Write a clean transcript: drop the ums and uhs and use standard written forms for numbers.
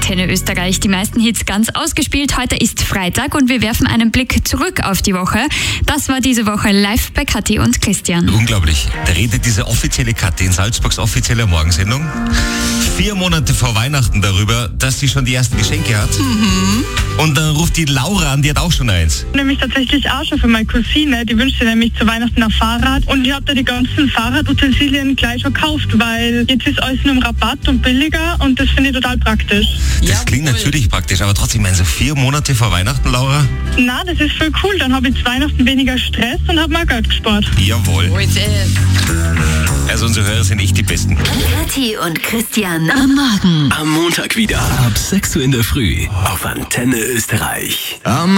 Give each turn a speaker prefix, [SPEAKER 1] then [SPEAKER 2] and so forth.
[SPEAKER 1] Antenne Österreich. Die meisten Hits ganz ausgespielt. Heute ist Freitag und wir werfen einen Blick zurück auf die Woche. Das war diese Woche live bei Kathi und Christian.
[SPEAKER 2] Unglaublich. Da redet diese offizielle Kathi in Salzburgs offizieller Morgensendung 4 Monate vor Weihnachten darüber, dass sie schon die ersten Geschenke hat. Und dann ruft die Laura an, die hat auch schon eins.
[SPEAKER 3] Nämlich tatsächlich auch schon für meine Cousine. Die wünscht sich nämlich zu Weihnachten ein Fahrrad. Und ich habe da die ganzen Fahrradutensilien gleich schon gekauft, weil jetzt ist alles nur im Rabatt und billiger und das finde ich total praktisch.
[SPEAKER 2] Das klingt natürlich praktisch, aber trotzdem, so 4 Monate vor Weihnachten, Laura?
[SPEAKER 3] Na, das ist voll cool. Dann habe ich zu Weihnachten weniger Stress und habe mal Geld gespart.
[SPEAKER 2] Jawohl. Also unsere Hörer sind echt die Besten.
[SPEAKER 4] Kathi und Christian am Morgen.
[SPEAKER 5] Am Montag wieder. Ab 6 Uhr in der Früh. Auf Antenne Österreich.